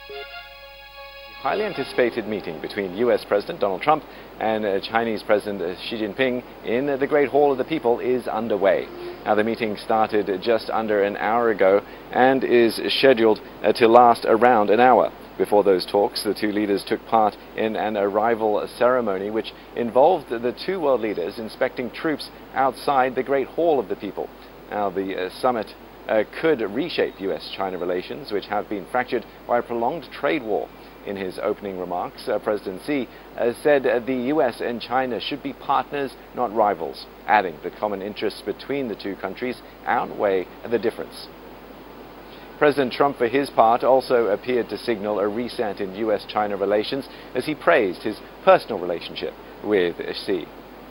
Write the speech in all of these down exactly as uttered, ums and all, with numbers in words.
Highly anticipated meeting between U S President Donald Trump and uh, Chinese President uh, Xi Jinping in uh, the Great Hall of the People is underway. Now, the meeting started just under an hour ago and is scheduled uh, to last around an hour. Before those talks, the two leaders took part in an arrival ceremony which involved the two world leaders inspecting troops outside the Great Hall of the People. Now, the uh, summit uh, could reshape U S China relations, which have been fractured by a prolonged trade war. In his opening remarks, uh, President Xi uh, said uh, the U S and China should be partners, not rivals, adding that common interests between the two countries outweigh the difference. President Trump, for his part, also appeared to signal a reset in U S China relations as he praised his personal relationship with Xi.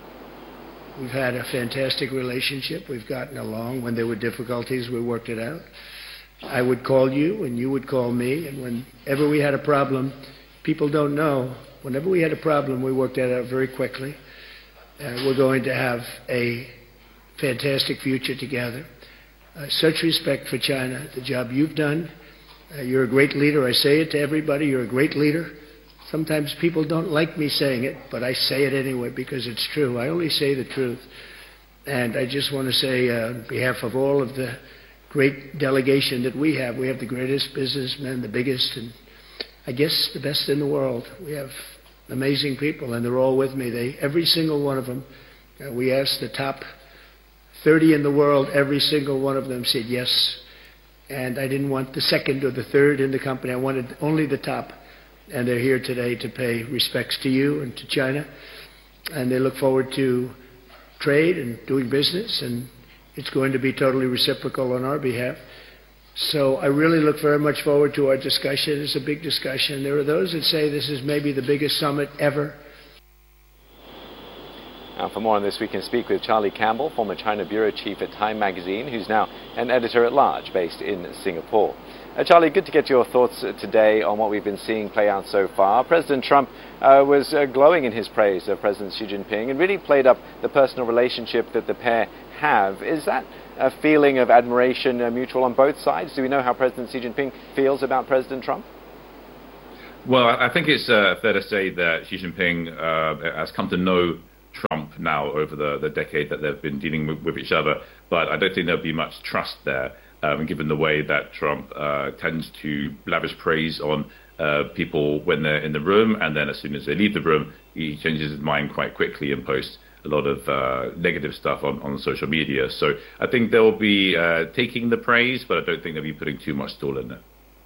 We've had a fantastic relationship. We've gotten along. When there were difficulties, we worked it out. I would call you, and you would call me, and whenever we had a problem, people don't know, whenever we had a problem, we worked that out very quickly. Uh, we're going to have a fantastic future together. Uh, such respect for China, the job you've done. Uh, you're a great leader. I say it to everybody. You're a great leader. Sometimes people don't like me saying it, but I say it anyway because it's true. I only say the truth. And I just want to say, uh, on behalf of all of the great delegation that we have, we have the greatest businessmen, the biggest, and I guess the best in the world. We have amazing people, and they're all with me. They, every single one of them, uh, we asked the top thirty in the world, every single one of them said yes. And I didn't want the second or the third in the company. I wanted only the top. And they're here today to pay respects to you and to China. And they look forward to trade and doing business, and it's going to be totally reciprocal on our behalf. So I really look very much forward to our discussion. It's a big discussion. There are those that say this is maybe the biggest summit ever. Now, for more on this, we can speak with Charlie Campbell, former China bureau chief at Time magazine, who's now an editor-at-large based in Singapore. Uh, Charlie, good to get your thoughts uh, today on what we've been seeing play out so far. President Trump uh, was uh, glowing in his praise of President Xi Jinping and really played up the personal relationship that the pair have. Is that a feeling of admiration uh, mutual on both sides? Do we know how President Xi Jinping feels about President Trump? Well, I think it's uh, fair to say that Xi Jinping uh, has come to know Trump now over the, the decade that they've been dealing with, with each other, but I don't think there'll be much trust there, um, given the way that Trump uh, tends to lavish praise on uh, people when they're in the room, and then as soon as they leave the room, he changes his mind quite quickly and posts a lot of uh, negative stuff on, on social media. So I think they'll be uh, taking the praise, but I don't think they'll be putting too much stall in there.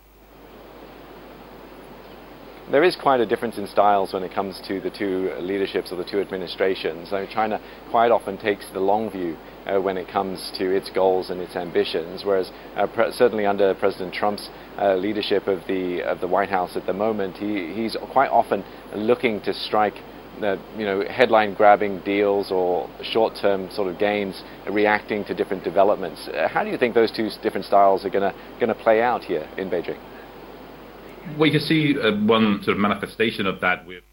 There is quite a difference in styles when it comes to the two leaderships or the two administrations. So China quite often takes the long view uh, when it comes to its goals and its ambitions, whereas uh, pre- certainly under President Trump's uh, leadership of the of the White House at the moment, he, he's quite often looking to strike uh, you know, headline-grabbing deals or short-term sort of gains, uh, reacting to different developments. Uh, how do you think those two different styles are going to going to play out here in Beijing? Well, you can see uh, one sort of manifestation of that with